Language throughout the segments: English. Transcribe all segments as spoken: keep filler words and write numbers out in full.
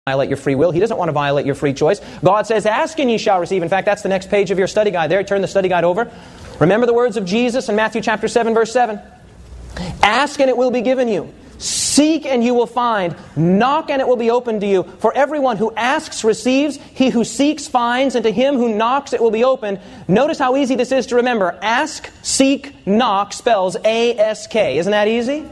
violate your free will. He doesn't want to violate your free choice. God says, ask and ye shall receive. In fact, that's the next page of your study guide there. Turn the study guide over. Remember the words of Jesus in Matthew chapter seven, verse seven. Ask and it will be given you. Seek and you will find. Knock and it will be opened to you. For everyone who asks receives. He who seeks finds. And to him who knocks it will be opened. Notice how easy this is to remember. Ask, seek, knock spells A S K. Isn't that easy?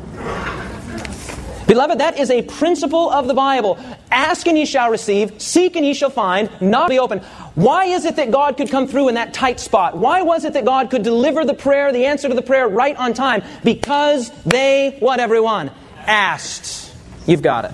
Beloved, that is a principle of the Bible. Ask and ye shall receive. Seek and ye shall find. Knock be open. Why is it that God could come through in that tight spot? Why was it that God could deliver the prayer, the answer to the prayer right on time? Because they, what everyone? Asked. You've got it.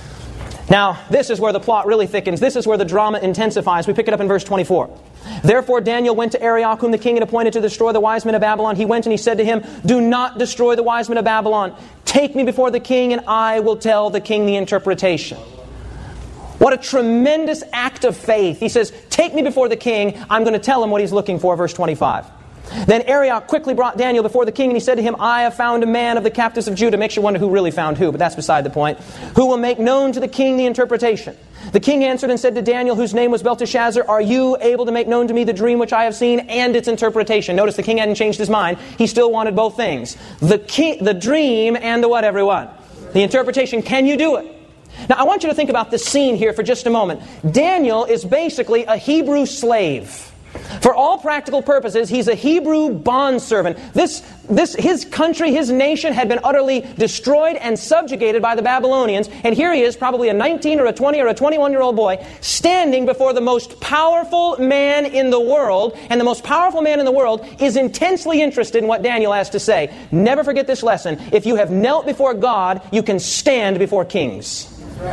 Now, this is where the plot really thickens. This is where the drama intensifies. We pick it up in verse twenty-four. Therefore Daniel went to Arioch, whom the king had appointed to destroy the wise men of Babylon. He went and he said to him, do not destroy the wise men of Babylon. Take me before the king, and I will tell the king the interpretation. What a tremendous act of faith. He says, take me before the king. I'm going to tell him what he's looking for, verse twenty-five. Then Arioch quickly brought Daniel before the king, and he said to him, I have found a man of the captives of Judah. Makes you wonder who really found who, but that's beside the point. Who will make known to the king the interpretation. The king answered and said to Daniel, whose name was Belteshazzar, are you able to make known to me the dream which I have seen and its interpretation? Notice the king hadn't changed his mind. He still wanted both things. The king, the dream and the what, everyone? The interpretation. Can you do it? Now, I want you to think about this scene here for just a moment. Daniel is basically a Hebrew slave. For all practical purposes, he's a Hebrew bondservant. This, this, his country, his nation had been utterly destroyed and subjugated by the Babylonians. And here he is, probably a nineteen or a twenty or a twenty-one-year-old boy, standing before the most powerful man in the world. And the most powerful man in the world is intensely interested in what Daniel has to say. Never forget this lesson. If you have knelt before God, you can stand before kings.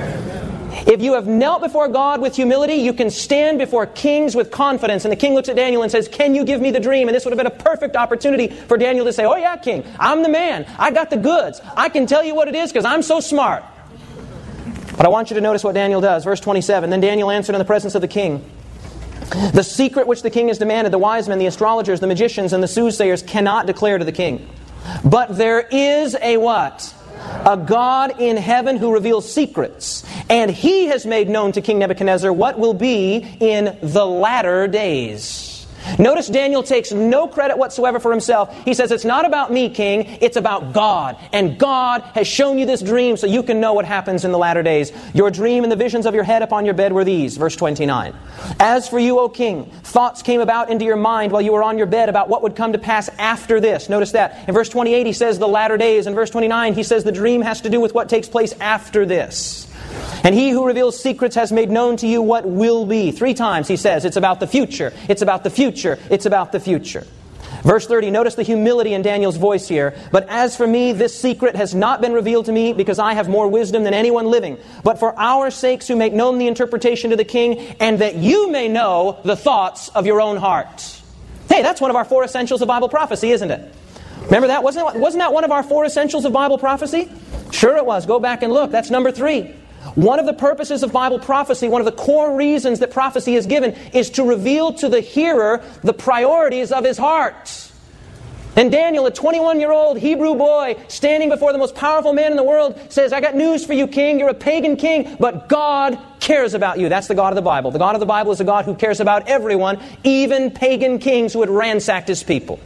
If you have knelt before God with humility, you can stand before kings with confidence. And the king looks at Daniel and says, can you give me the dream? And this would have been a perfect opportunity for Daniel to say, oh yeah, king, I'm the man. I got the goods. I can tell you what it is because I'm so smart. But I want you to notice what Daniel does. Verse twenty-seven, then Daniel answered in the presence of the king, the secret which the king has demanded, the wise men, the astrologers, the magicians, and the soothsayers cannot declare to the king. But there is a what? A God in heaven who reveals secrets. And He has made known to King Nebuchadnezzar what will be in the latter days. Notice Daniel takes no credit whatsoever for himself. He says, it's not about me, king. It's about God. And God has shown you this dream so you can know what happens in the latter days. Your dream and the visions of your head upon your bed were these. Verse twenty-nine. As for you, O king, thoughts came about into your mind while you were on your bed about what would come to pass after this. Notice that. In verse twenty-eight, he says the latter days. In verse twenty-nine, he says the dream has to do with what takes place after this. And he who reveals secrets has made known to you what will be. Three times he says it's about the future. It's about the future. It's about the future. Verse thirty, notice the humility in Daniel's voice here. But as for me, this secret has not been revealed to me because I have more wisdom than anyone living. But for our sakes who make known the interpretation to the king, and that you may know the thoughts of your own heart. Hey, that's one of our four essentials of Bible prophecy, isn't it? Remember that? Wasn't it, wasn't that one of our four essentials of Bible prophecy? Sure it was. Go back and look. That's number three. One of the purposes of Bible prophecy, one of the core reasons that prophecy is given, is to reveal to the hearer the priorities of his heart. And Daniel, a twenty-one-year-old Hebrew boy, standing before the most powerful man in the world, says, I got news for you, king. You're a pagan king, but God cares about you. That's the God of the Bible. The God of the Bible is a God who cares about everyone, even pagan kings who had ransacked His people.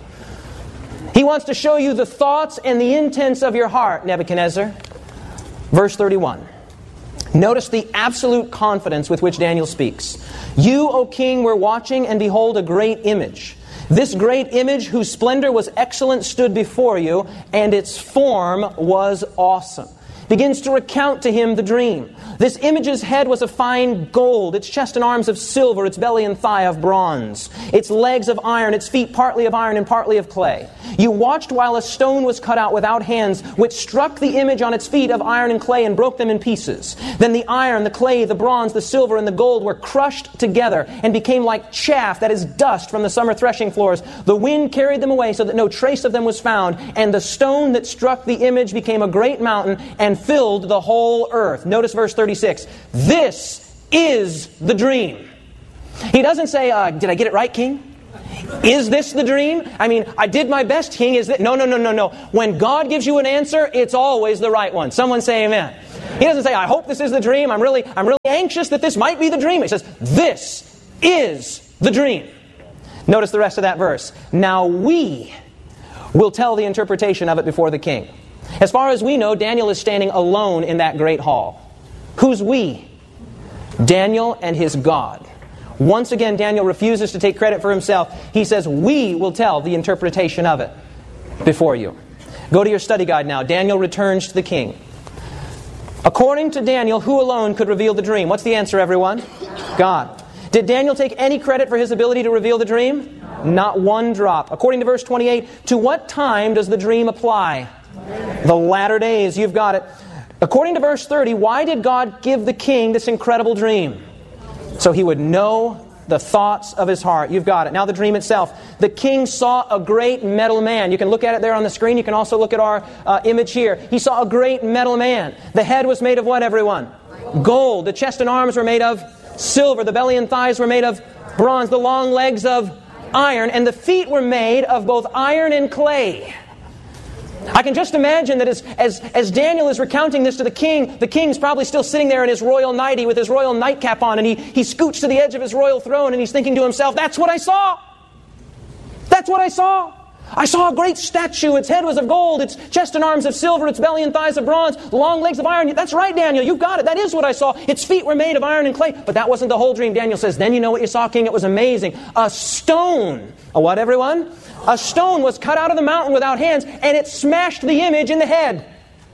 He wants to show you the thoughts and the intents of your heart, Nebuchadnezzar. Verse thirty-one. Notice the absolute confidence with which Daniel speaks. You, O king, were watching, and behold, a great image. This great image, whose splendor was excellent, stood before you, and its form was awesome. Begins to recount to him the dream. This image's head was of fine gold, its chest and arms of silver, its belly and thigh of bronze, its legs of iron, its feet partly of iron and partly of clay. You watched while a stone was cut out without hands, which struck the image on its feet of iron and clay and broke them in pieces. Then the iron, the clay, the bronze, the silver, and the gold were crushed together and became like chaff, that is dust from the summer threshing floors. The wind carried them away so that no trace of them was found, and the stone that struck the image became a great mountain and filled the whole earth. Notice verse thirty-six. This is the dream. He doesn't say, uh, did I get it right, king? Is this the dream? I mean, I did my best, king. Is that? No, no, no, no, no. When God gives you an answer, it's always the right one. Someone say amen. He doesn't say, I hope this is the dream. I'm really, I'm really anxious that this might be the dream. He says, this is the dream. Notice the rest of that verse. Now we will tell the interpretation of it before the king. As far as we know, Daniel is standing alone in that great hall. Who's we? Daniel and his God. Once again, Daniel refuses to take credit for himself. He says, we will tell the interpretation of it before you. Go to your study guide now. Daniel returns to the king. According to Daniel, who alone could reveal the dream? What's the answer, everyone? God. Did Daniel take any credit for his ability to reveal the dream? Not one drop. According to verse twenty-eight, to what time does the dream apply? The latter days. You've got it. According to verse thirty, why did God give the king this incredible dream? So he would know the thoughts of his heart. You've got it. Now the dream itself. The king saw a great metal man. You can look at it there on the screen. You can also look at our uh, image here. He saw a great metal man. The head was made of what, everyone? Gold. The chest and arms were made of silver. The belly and thighs were made of bronze. The long legs of iron. And the feet were made of both iron and clay. I can just imagine that as, as, as Daniel is recounting this to the king, the king's probably still sitting there in his royal nightie with his royal nightcap on, and he, he scoots to the edge of his royal throne and he's thinking to himself, that's what I saw! That's what I saw! I saw a great statue. Its head was of gold, its chest and arms of silver, its belly and thighs of bronze, long legs of iron. That's right, Daniel, you've got it. That is what I saw. Its feet were made of iron and clay. But that wasn't the whole dream. Daniel says, then you know what you saw, king? It was amazing. A stone. A what, everyone? A stone was cut out of the mountain without hands, and it smashed the image in the head.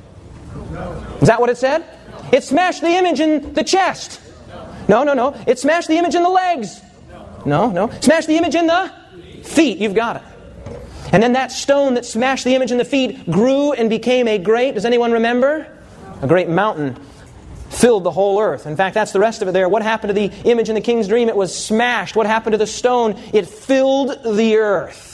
Is that what it said? It smashed the image in the chest. No, no, no. It smashed the image in the legs. No, no. Smashed the image in the feet. You've got it. And then that stone that smashed the image in the feet grew and became a great, does anyone remember? A great mountain. Filled the whole earth. In fact, that's the rest of it there. What happened to the image in the king's dream? It was smashed. What happened to the stone? It filled the earth.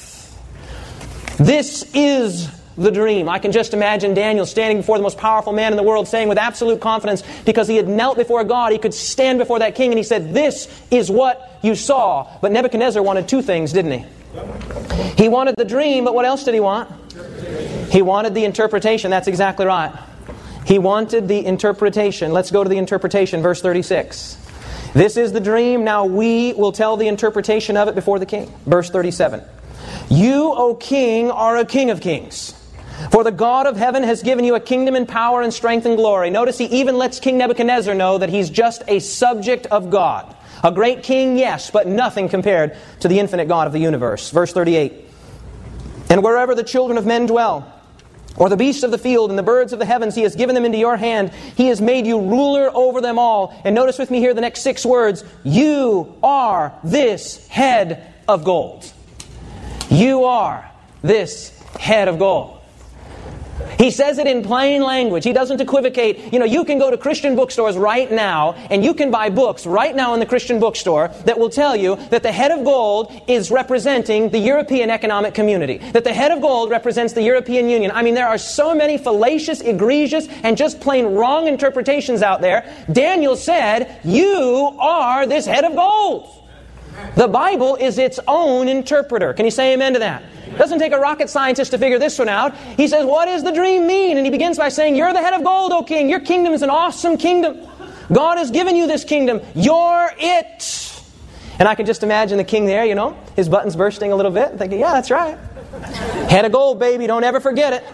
This is the dream. I can just imagine Daniel standing before the most powerful man in the world, saying with absolute confidence, because he had knelt before God, he could stand before that king and he said, this is what you saw. But Nebuchadnezzar wanted two things, didn't he? He wanted the dream, but what else did he want? He wanted the interpretation. That's exactly right. He wanted the interpretation. Let's go to the interpretation, verse thirty-six. This is the dream. Now we will tell the interpretation of it before the king. Verse thirty-seven. You, O king, are a king of kings. For the God of heaven has given you a kingdom and power and strength and glory. Notice he even lets King Nebuchadnezzar know that he's just a subject of God. A great king, yes, but nothing compared to the infinite God of the universe. Verse thirty-eight. And wherever the children of men dwell, or the beasts of the field and the birds of the heavens, he has given them into your hand. He has made you ruler over them all. And notice with me here the next six words. You are this head of gold. You are this head of gold. He says it in plain language. He doesn't equivocate. You know, you can go to Christian bookstores right now, and you can buy books right now in the Christian bookstore that will tell you that the head of gold is representing the European Economic Community. That the head of gold represents the European Union. I mean, there are so many fallacious, egregious, and just plain wrong interpretations out there. Daniel said, you are this head of gold. The Bible is its own interpreter. Can you say amen to that? It doesn't take a rocket scientist to figure this one out. He says, what does the dream mean? And he begins by saying, you're the head of gold, O king. Your kingdom is an awesome kingdom. God has given you this kingdom. You're it. And I can just imagine the king there, you know, his buttons bursting a little bit, thinking, yeah, that's right. Head of gold, baby. Don't ever forget it.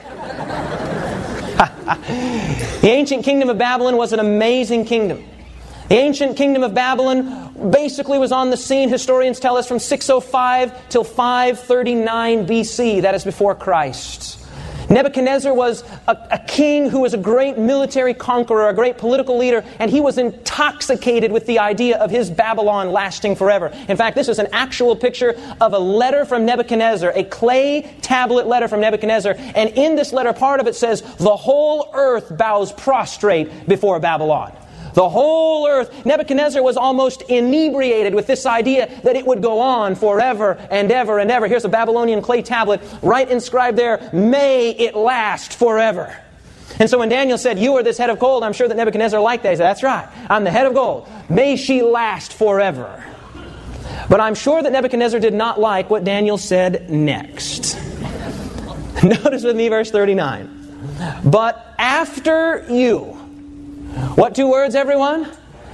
The ancient kingdom of Babylon was an amazing kingdom. The ancient kingdom of Babylon basically was on the scene, historians tell us, from six oh five till five thirty-nine B C. That is before Christ. Nebuchadnezzar was a, a king who was a great military conqueror, a great political leader, and he was intoxicated with the idea of his Babylon lasting forever. In fact, this is an actual picture of a letter from Nebuchadnezzar, a clay tablet letter from Nebuchadnezzar, and in this letter, part of it says, the whole earth bows prostrate before Babylon. The whole earth. Nebuchadnezzar was almost inebriated with this idea that it would go on forever and ever and ever. Here's a Babylonian clay tablet, right inscribed there, may it last forever. And so when Daniel said, you are this head of gold, I'm sure that Nebuchadnezzar liked that. He said, that's right, I'm the head of gold. May she last forever. But I'm sure that Nebuchadnezzar did not like what Daniel said next. Notice with me verse thirty-nine. But after you, What two words, everyone?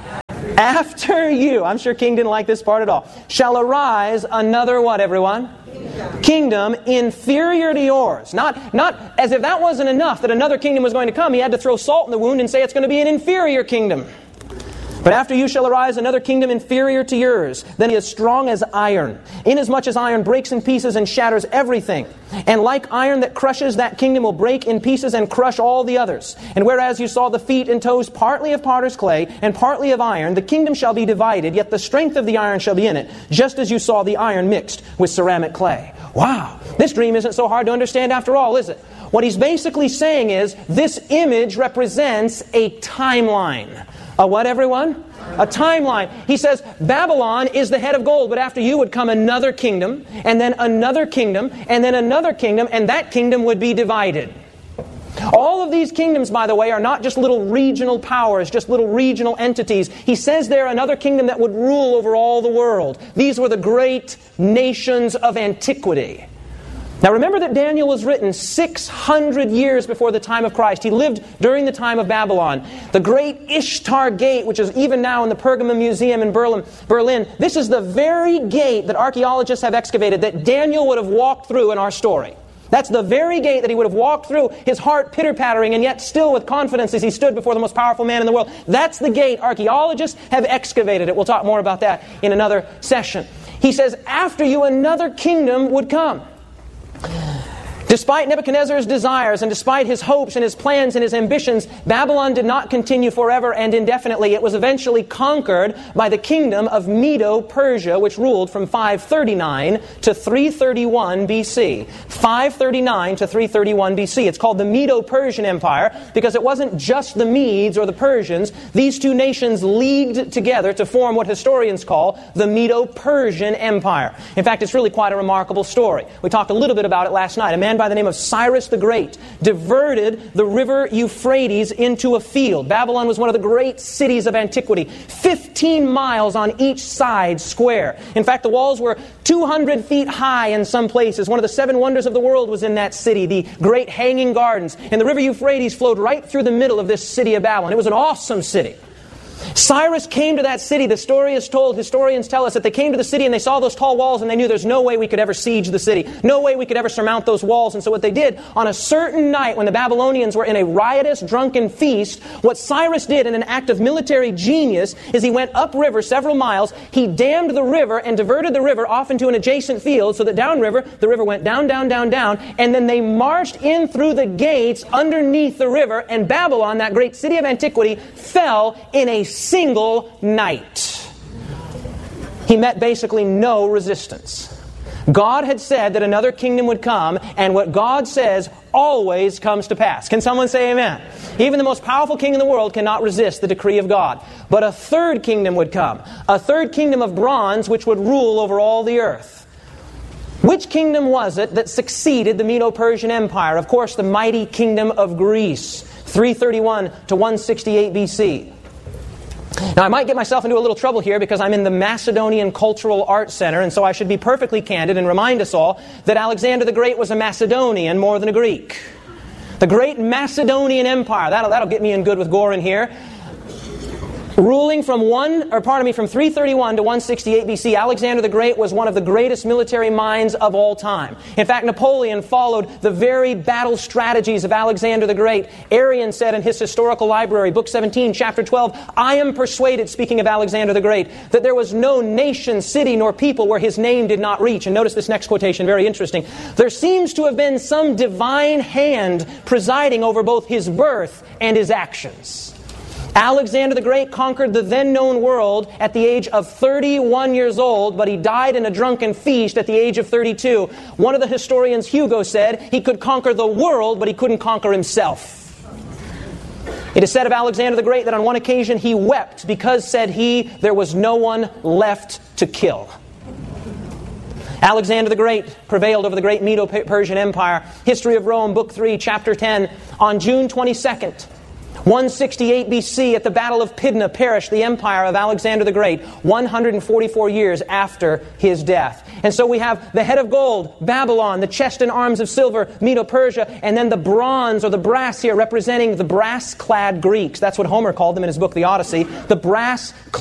After you. I'm sure King didn't like this part at all. Shall arise another what, everyone? Kingdom. Kingdom inferior to yours. Not, not as if that wasn't enough that another kingdom was going to come. He had to throw salt in the wound and say it's going to be an inferior kingdom. But after you shall arise another kingdom inferior to yours, then he is strong as iron, inasmuch as iron breaks in pieces and shatters everything. And like iron that crushes, that kingdom will break in pieces and crush all the others. And whereas you saw the feet and toes partly of potter's clay and partly of iron, the kingdom shall be divided, yet the strength of the iron shall be in it, just as you saw the iron mixed with ceramic clay. Wow! This dream isn't so hard to understand after all, is it? What he's basically saying is, this image represents a timeline. A what, everyone? A timeline. He says, Babylon is the head of gold, but after you would come another kingdom, and then another kingdom, and then another kingdom, and that kingdom would be divided. All of these kingdoms, by the way, are not just little regional powers, just little regional entities. He says there another kingdom that would rule over all the world. These were the great nations of antiquity. Now remember that Daniel was written six hundred years before the time of Christ. He lived during the time of Babylon. The great Ishtar Gate, which is even now in the Pergamon Museum in Berlin, Berlin, this is the very gate that archaeologists have excavated that Daniel would have walked through in our story. That's the very gate that he would have walked through, his heart pitter-pattering, and yet still with confidence as he stood before the most powerful man in the world. That's the gate. Archaeologists have excavated it. We'll talk more about that in another session. He says, after you another kingdom would come. Despite Nebuchadnezzar's desires and despite his hopes and his plans and his ambitions, Babylon did not continue forever and indefinitely. It was eventually conquered by the kingdom of Medo-Persia, which ruled from five thirty-nine to three thirty-one B C. five thirty-nine to three thirty-one B C. It's called the Medo-Persian Empire because it wasn't just the Medes or the Persians. These two nations leagued together to form what historians call the Medo-Persian Empire. In fact, it's really quite a remarkable story. We talked a little bit about it last night. A man by the name of Cyrus the Great diverted the river Euphrates into a field. Babylon was one of the great cities of antiquity. fifteen miles on each side square. In fact, the walls were two hundred feet high in some places. One of the seven wonders of the world was in that city, the great hanging gardens. And the river Euphrates flowed right through the middle of this city of Babylon. It was an awesome city. Cyrus came to that city. The story is told, historians tell us that they came to the city and they saw those tall walls and they knew there's no way we could ever siege the city. No way we could ever surmount those walls. And so what they did, on a certain night when the Babylonians were in a riotous, drunken feast, what Cyrus did in an act of military genius is he went upriver several miles, he dammed the river and diverted the river off into an adjacent field so that downriver, the river went down, down, down, down, and then they marched in through the gates underneath the river, and Babylon, that great city of antiquity, fell in a single night. He met basically no resistance. God had said that another kingdom would come, and what God says always comes to pass. Can someone say amen? Even the most powerful king in the world cannot resist the decree of God. But a third kingdom would come. A third kingdom of bronze which would rule over all the earth. Which kingdom was it that succeeded the Medo-Persian Empire? Of course, the mighty kingdom of Greece, three thirty-one to one sixty-eight B C. Now, I might get myself into a little trouble here because I'm in the Macedonian Cultural Arts Center, and so I should be perfectly candid and remind us all that Alexander the Great was a Macedonian more than a Greek. The great Macedonian Empire. That'll, that'll get me in good with Gorin here. Ruling from one, or pardon me, from three thirty-one to one sixty-eight B C, Alexander the Great was one of the greatest military minds of all time. In fact, Napoleon followed the very battle strategies of Alexander the Great. Arrian said in his historical library, Book seventeen, Chapter twelve, I am persuaded, speaking of Alexander the Great, that there was no nation, city, nor people where his name did not reach. And notice this next quotation, very interesting. There seems to have been some divine hand presiding over both his birth and his actions. Alexander the Great conquered the then known world at the age of thirty-one years old, but he died in a drunken feast at the age of thirty-two. One of the historians, Hugo, said he could conquer the world, but he couldn't conquer himself. It is said of Alexander the Great that on one occasion he wept because, said he, there was no one left to kill. Alexander the Great prevailed over the great Medo-Persian Empire. History of Rome, Book three, Chapter ten. On June twenty-second, one sixty-eight B C, at the Battle of Pydna, perished the empire of Alexander the Great, one hundred forty-four years after his death. And so we have the head of gold, Babylon, the chest and arms of silver, Medo-Persia, and then the bronze or the brass here representing the brass-clad Greeks. That's what Homer called them in his book, The Odyssey. The brass-clad